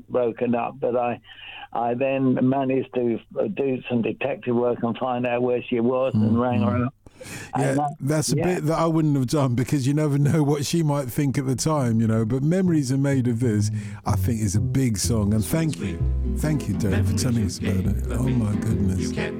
broken up, but I then managed to do some detective work and find out where she was and rang her up. Yeah, that's a bit that I wouldn't have done, because you never know what she might think at the time, you know. But Memories Are Made of This, I think, is a big song. And thank you, Derek, for telling us about it. Oh my goodness.